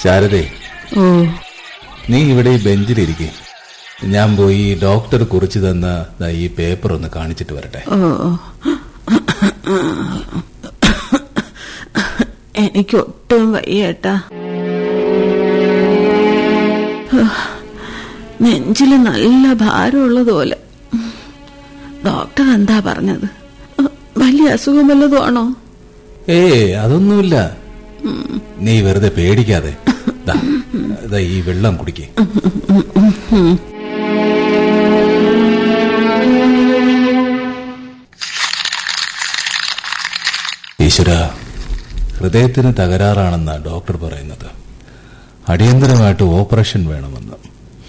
ശാരദേ, നീ ഇവിടെ ഈ ബെഞ്ചിലിരിക്കേ. ഞാൻ പോയി ഡോക്ടർ കുറിച്ച് തന്ന ഈ പേപ്പർ ഒന്ന് കാണിച്ചിട്ട് വരട്ടെ. എനിക്കൊട്ടും വയ്യേട്ടാ. നെഞ്ചില് നല്ല ഭാരമുള്ളതുപോലെ. ഡോക്ടർ എന്താ പറഞ്ഞത്? വലിയ അസുഖം വല്ലതും ആണോ? അതൊന്നുമില്ല. നീ വെറുതെ പേടിക്കാതെ ഈ വെള്ളം കുടിക്കേ. ഈശ്വര, ഹൃദയത്തിന് തകരാറാണെന്നാ ഡോക്ടർ പറയുന്നത്. അടിയന്തരമായിട്ട് ഓപ്പറേഷൻ വേണമെന്ന്.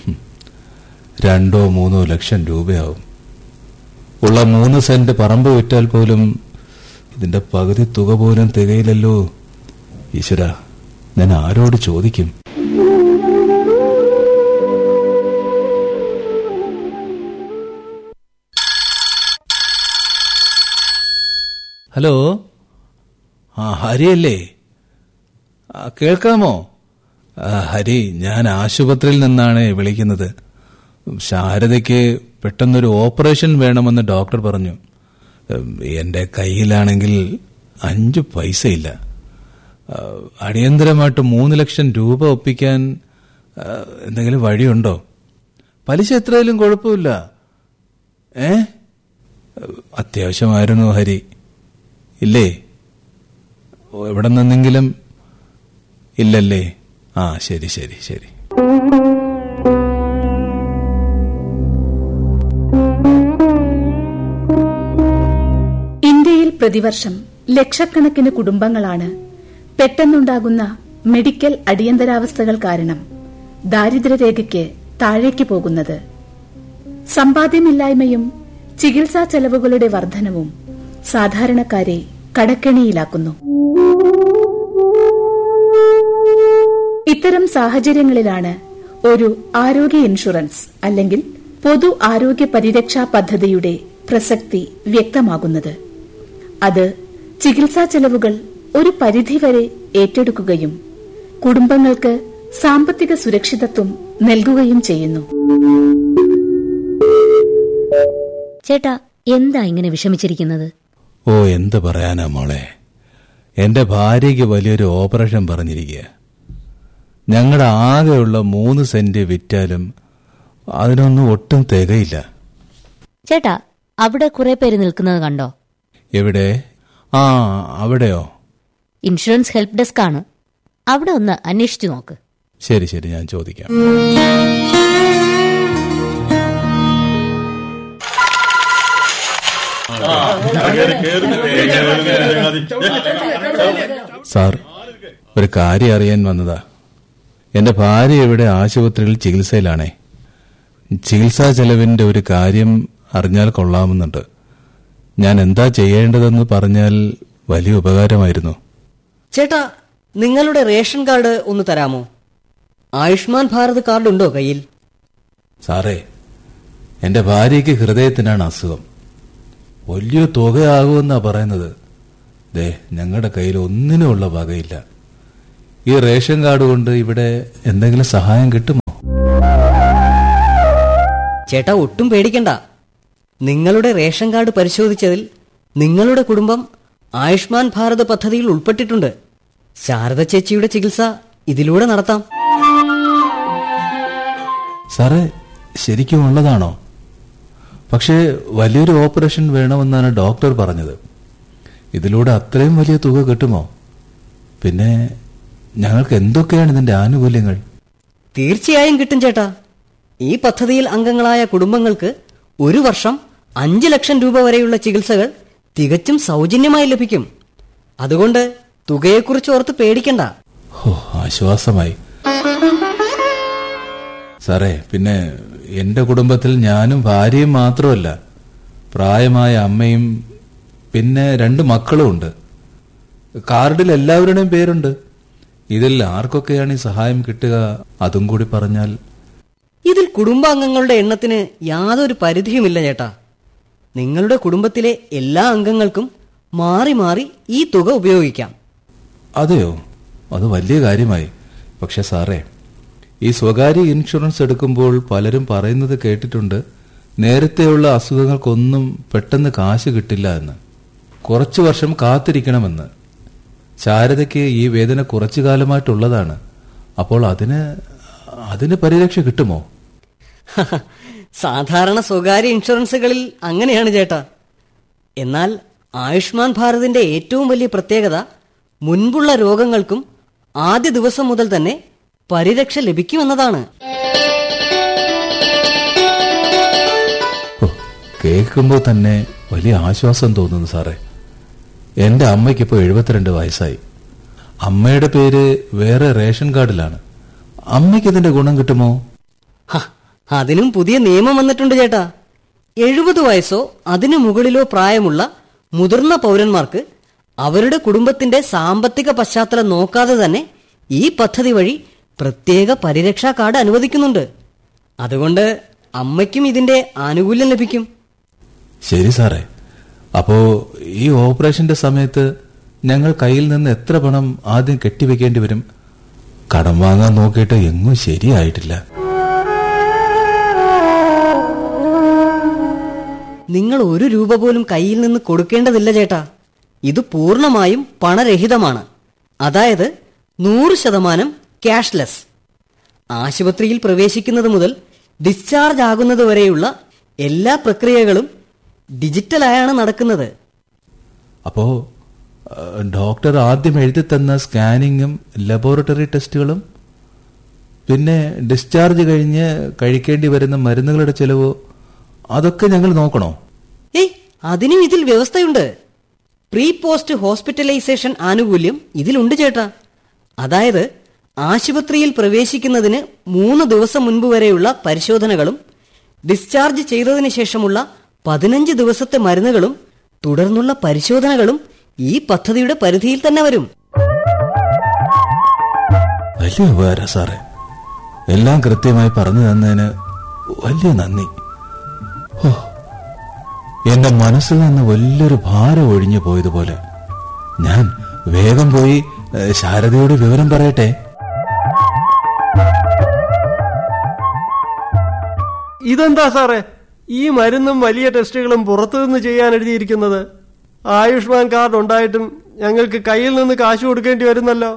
2-3 ലക്ഷം രൂപയാവും. ഉള്ള 3 സെന്റ് പറമ്പ് വിറ്റാൽ പോലും ഇതിന്റെ പകുതി തുക പോലും തികയില്ലല്ലോ. ഈശ്വര, ഞാൻ ആരോട് ചോദിക്കും? ഹലോ, ഹരിയല്ലേ? കേൾക്കാമോ? ഹരി, ഞാൻ ആശുപത്രിയിൽ നിന്നാണ് വിളിക്കുന്നത്. ശാരദയ്ക്ക് പെട്ടെന്നൊരു ഓപ്പറേഷൻ വേണമെന്ന് ഡോക്ടർ പറഞ്ഞു. എന്റെ കയ്യിലാണെങ്കിൽ 5 പൈസയില്ല. അടിയന്തരമായിട്ട് 3 ലക്ഷം രൂപ ഒപ്പിക്കാൻ എന്തെങ്കിലും വഴിയുണ്ടോ? പലിശ എത്രയായാലും കുഴപ്പമില്ല. അത്യാവശ്യമായിരുന്നു ഹരി. ഇല്ലേ? എവിടെ നിന്നെങ്കിലും? ഇല്ലല്ലേ? ശരി ശരി ശരി. ഇന്ത്യയിൽ പ്രതിവർഷം ലക്ഷക്കണക്കിന് കുടുംബങ്ങളാണ് പെട്ടെന്നുണ്ടാകുന്ന മെഡിക്കൽ അടിയന്തരാവസ്ഥകൾ കാരണം ദാരിദ്ര്യരേഖയ്ക്ക് താഴേക്ക് പോകുന്നത്. സമ്പാദ്യമില്ലായ്മയും ചികിത്സാ ചെലവുകളുടെ വർധനവും സാധാരണക്കാരെ കടക്കെണിയിലാക്കുന്നു. ഇത്തരം സാഹചര്യങ്ങളിലാണ് ഒരു ആരോഗ്യ ഇൻഷുറൻസ് അല്ലെങ്കിൽ പൊതു ആരോഗ്യ പരിരക്ഷാ പദ്ധതിയുടെ പ്രസക്തി വ്യക്തമാകുന്നത്. അത് ചികിത്സാ ചെലവുകൾ ഒരു പരിധിവരെ ഏറ്റെടുക്കുകയും കുടുംബങ്ങൾക്ക് സാമ്പത്തിക സുരക്ഷിതത്വം നൽകുകയും ചെയ്യുന്നു. ചേട്ടാ, എന്താ ഇങ്ങനെ വിഷമിച്ചിരിക്കുന്നത്? എന്ത് പറയാനാ മോളെ, എന്റെ ഭാര്യയ്ക്ക് വലിയൊരു ഓപ്പറേഷൻ പറഞ്ഞിരിക്കുക. ഞങ്ങളുടെ ആകെയുള്ള 3 സെന്റ് വിറ്റാലും അതിനൊന്നും ഒട്ടും തികയില്ല. ചേട്ടാ, അവിടെ കുറെ പേര് നിൽക്കുന്നത് കണ്ടോ? എവിടെ? അവിടെയോ? ഇൻഷുറൻസ് ഹെൽപ്പ് ഡെസ്ക് ആണ്. അവിടെ ഒന്ന് അന്വേഷിച്ചു നോക്ക്. ശരി ശരി, ഞാൻ ചോദിക്കാം. സാർ, ഒരു കാര്യം അറിയാൻ വന്നതാ. എന്റെ ഭാര്യ ഇവിടെ ആശുപത്രിയിൽ ചികിത്സയിലാണേ. ചികിത്സാ ചെലവിന്റെ ഒരു കാര്യം അറിഞ്ഞാൽ കൊള്ളാമെന്നുണ്ട്. ഞാൻ എന്താ ചെയ്യേണ്ടതെന്ന് പറഞ്ഞാൽ വലിയ ഉപകാരമായിരുന്നു. ചേട്ടാ, നിങ്ങളുടെ റേഷൻ കാർഡ് ഒന്ന് തരാമോ? ആയുഷ്മാൻ ഭാരത് കാർഡ് ഉണ്ടോ കയ്യിൽ? സാറേ, എന്റെ ഭാര്യയ്ക്ക് ഹൃദയത്തിനാണ് അസുഖം. വലിയ തുകയാകുമെന്നാ പറയുന്നത്. ഞങ്ങളുടെ കയ്യിൽ ഒന്നിനുമുള്ള വകയില്ല. ഈ റേഷൻ കാർഡ് കൊണ്ട് ഇവിടെ എന്തെങ്കിലും സഹായം കിട്ടുമോ? ചേട്ടാ, ഒട്ടും പേടിക്കണ്ട. നിങ്ങളുടെ റേഷൻ കാർഡ് പരിശോധിച്ചതിൽ നിങ്ങളുടെ കുടുംബം ആയുഷ്മാൻ ഭാരത് പദ്ധതിയിൽ ഉൾപ്പെട്ടിട്ടുണ്ട്. ശാരദ ചേച്ചിയുടെ ചികിത്സ ഇതിലൂടെ നടത്താം. സാറേ, ശരിക്കും ഉള്ളതാണോ? പക്ഷേ വലിയൊരു ഓപ്പറേഷൻ വേണമെന്നാണ് ഡോക്ടർ പറഞ്ഞത്. ഇതിലൂടെ അത്രയും വലിയ തുക കിട്ടുമോ? പിന്നെ ഞങ്ങൾക്ക് എന്തൊക്കെയാണ് ഇതിന്റെ ആനുകൂല്യങ്ങൾ? തീർച്ചയായും കിട്ടും ചേട്ടാ. ഈ പദ്ധതിയിൽ അംഗങ്ങളായ കുടുംബങ്ങൾക്ക് 1 വർഷം 5 ലക്ഷം രൂപ വരെയുള്ള ചികിത്സകൾ തികച്ചും സൗജന്യമായി ലഭിക്കും. അതുകൊണ്ട് തുകയെക്കുറിച്ച് ഓർത്ത് പേടിക്കണ്ട. ആശ്വാസമായി. സാറേ, പിന്നെ എന്റെ കുടുംബത്തിൽ ഞാനും ഭാര്യയും മാത്രമല്ല, പ്രായമായ അമ്മയും പിന്നെ 2 മക്കളും ഉണ്ട്. കാർഡിൽ എല്ലാവരുടെയും പേരുണ്ട്. ഇതിൽ ആർക്കൊക്കെയാണ് ഈ സഹായം കിട്ടുക? അതും കൂടി പറഞ്ഞാൽ. ഇതിൽ കുടുംബാംഗങ്ങളുടെ എണ്ണത്തിന് യാതൊരു പരിധിയുമില്ല ചേട്ടാ. നിങ്ങളുടെ കുടുംബത്തിലെ എല്ലാ അംഗങ്ങൾക്കും മാറി മാറി ഈ തുക ഉപയോഗിക്കാം. അതെയോ? അത് വലിയ കാര്യമായി. പക്ഷെ സാറേ, ഈ സ്വകാര്യ ഇൻഷുറൻസ് എടുക്കുമ്പോൾ പലരും പറയുന്നത് കേട്ടിട്ടുണ്ട്, നേരത്തെയുള്ള അസുഖങ്ങൾക്കൊന്നും പെട്ടെന്ന് കാശ് കിട്ടില്ല എന്ന്, കുറച്ചു വർഷം കാത്തിരിക്കണമെന്ന്. ശാരദയ്ക്ക് ഈ വേദന കുറച്ചു കാലമായിട്ടുള്ളതാണ്. അപ്പോൾ അതിന് പരിരക്ഷ കിട്ടുമോ? സാധാരണ സ്വകാര്യ ഇൻഷുറൻസുകളിൽ അങ്ങനെയാണ് ചേട്ടാ. എന്നാൽ ആയുഷ്മാൻ ഭാരതിന്റെ ഏറ്റവും വലിയ പ്രത്യേകത മുൻപുള്ള രോഗങ്ങൾക്കും ആദ്യ ദിവസം മുതൽ തന്നെ പരിരക്ഷ ലഭിക്കുമെന്നതാണ്. കേൾക്കുമ്പോൾ തന്നെ വലിയ ആശ്വാസം തോന്നുന്നു സാറേ. എന്റെ അമ്മയ്ക്കിപ്പോൾ 72 വയസ്സായി. അമ്മയുടെ പേര് വേറെ റേഷൻ കാർഡിലാണ്. അമ്മയ്ക്ക് ഇതിന്റെ ഗുണം കിട്ടുമോ? അതിനും പുതിയ നിയമം വന്നിട്ടുണ്ട് ചേട്ടാ. 70 വയസ്സോ അതിനു മുകളിലോ പ്രായമുള്ള മുതിർന്ന പൗരന്മാർക്ക് അവരുടെ കുടുംബത്തിന്റെ സാമ്പത്തിക പശ്ചാത്തലം നോക്കാതെ തന്നെ ഈ പദ്ധതി വഴി പ്രത്യേക പരിരക്ഷാ കാർഡ് അനുവദിക്കുന്നുണ്ട്. അതുകൊണ്ട് അമ്മയ്ക്കും ഇതിന്റെ ആനുകൂല്യം ലഭിക്കും. ശരി സാറേ. അപ്പോ ഈ ഓപ്പറേഷന്റെ സമയത്ത് ഞങ്ങൾ കയ്യിൽ നിന്ന് എത്ര പണം ആദ്യം കെട്ടിവെക്കേണ്ടി വരും? കടം വാങ്ങാൻ നോക്കിയിട്ട് എങ്ങും ശരിയായിട്ടില്ല. നിങ്ങൾ 1 രൂപ പോലും കയ്യിൽ നിന്ന് കൊടുക്കേണ്ടതില്ല ചേട്ടാ. ഇത് പൂർണ്ണമായും പണരഹിതമാണ്. അതായത് 100% ക്യാഷ്ലെസ്. ആശുപത്രിയിൽ പ്രവേശിക്കുന്നത് മുതൽ ഡിസ്ചാർജ് ആകുന്നത് വരെയുള്ള എല്ലാ പ്രക്രിയകളും ഡിജിറ്റലായാണ് നടക്കുന്നത്. അപ്പോ ഡോക്ടർ ആദ്യം എഴുതി തന്ന സ്കാനിങ്ങും ലബോറട്ടറി ടെസ്റ്റുകളും പിന്നെ ഡിസ്ചാർജ് കഴിഞ്ഞ് കഴിക്കേണ്ടി വരുന്ന മരുന്നുകളുടെ ചെലവോ അതൊക്കെ ഞങ്ങൾ നോക്കണോ? അതിനും ഇതിൽ വ്യവസ്ഥയുണ്ട്. പ്രീ പോസ്റ്റ് ഹോസ്പിറ്റലൈസേഷൻ ആനുകൂല്യം ഇതിലുണ്ട് ചേട്ടാ. അതായത് ആശുപത്രിയിൽ പ്രവേശിക്കുന്നതിന് 3 ദിവസം മുൻപ് വരെയുള്ള പരിശോധനകളും ഡിസ്ചാർജ് ചെയ്തതിനു ശേഷമുള്ള 15 ദിവസത്തെ മരുന്നുകളും തുടർന്നുള്ള പരിശോധനകളും ഈ പദ്ധതിയുടെ പരിധിയിൽ തന്നെ വരും. വലിയ ഉപകാരം സാറേ. എല്ലാം കൃത്യമായി പറഞ്ഞു തന്നതിന് വലിയ നന്ദി. എന്റെ മനസ്സിൽ നിന്ന് വലിയൊരു ഭാരം ഒഴിഞ്ഞു പോയതുപോലെ. ഞാൻ വേഗം പോയി ശാരദയോട് വിവരം പറയട്ടെ. ഇതെന്താ സാറേ ഈ മരുന്നും വലിയ ടെസ്റ്റുകളും പുറത്തുനിന്ന് ചെയ്യാൻ എഴുതിയിരിക്കുന്നത്? ആയുഷ്മാൻ കാർഡ് ഉണ്ടായിട്ടും ഞങ്ങൾക്ക് കയ്യിൽ നിന്ന് കാശ് കൊടുക്കേണ്ടി വരുന്നല്ലോ.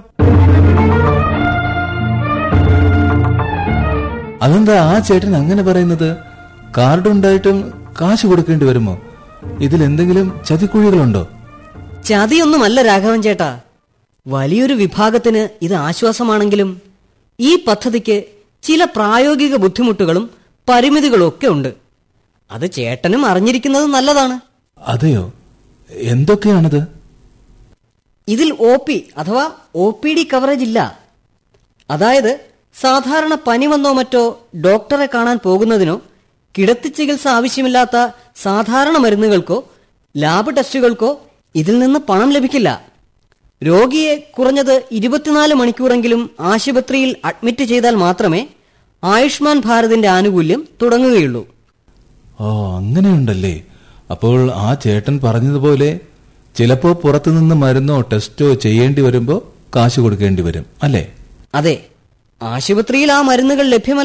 അതെന്താ ആ ചേട്ടൻ അങ്ങനെ പറയുന്നത്? കാർഡ് ഉണ്ടായിട്ടും കാശ് കൊടുക്കേണ്ടി വരുമോ? ഇതിലെന്തെങ്കിലും ചതിക്കുഴികളുണ്ടോ? ചതിയൊന്നുമല്ല രാഘവൻ ചേട്ടാ. വലിയൊരു വിഭാഗത്തിന് ഇത് ആശ്വാസമാണെങ്കിലും ഈ പദ്ധതിക്ക് ചില പ്രായോഗിക ബുദ്ധിമുട്ടുകളും പരിമിതികളും ഒക്കെ ഉണ്ട്. അത് ചേട്ടനും അറിഞ്ഞിരിക്കുന്നത് നല്ലതാണ്. അതെയോ? എന്തൊക്കെയാണത്? ഇതിൽ OP അഥവാ OPD കവറേജ് ഇല്ല. അതായത് സാധാരണ പനി വന്നോ മറ്റോ ഡോക്ടറെ കാണാൻ പോകുന്നതിനോ കിടത്തി ചികിത്സ ആവശ്യമില്ലാത്ത സാധാരണ മരുന്നുകൾക്കോ ലാബ് ടെസ്റ്റുകൾക്കോ ഇതിൽ നിന്ന് പണം ലഭിക്കില്ല. രോഗിയെ കുറഞ്ഞത് 24 മണിക്കൂറെങ്കിലും ആശുപത്രിയിൽ അഡ്മിറ്റ് ചെയ്താൽ മാത്രമേ ആയുഷ്മാൻ ഭാരതിന്റെ ആനുകൂല്യം തുടങ്ങുകയുള്ളൂ. അങ്ങനെയുണ്ടല്ലേ. അപ്പോൾ ആ ചേട്ടൻ പറഞ്ഞതുപോലെ ചിലപ്പോ പുറത്തുനിന്ന് മരുന്നോ ടെസ്റ്റോ ചെയ്യേണ്ടി വരുമ്പോ കാശ് കൊടുക്കേണ്ടി വരും അല്ലേ? അതെ. ആശുപത്രിയിൽ ആ മരുന്നുകൾ ലഭ്യമല്ല